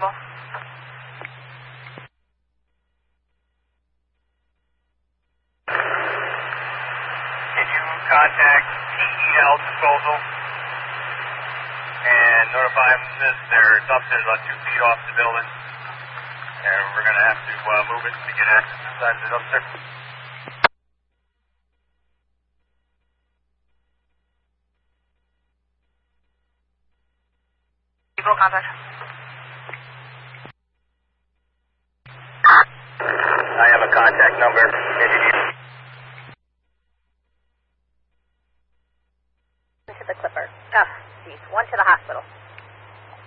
Can you contact TEL disposal and notify them that their dumpster is about 2 feet off the building, and we're going to have to move it to get access inside the dumpster? Depot contact. I have a contact number. Can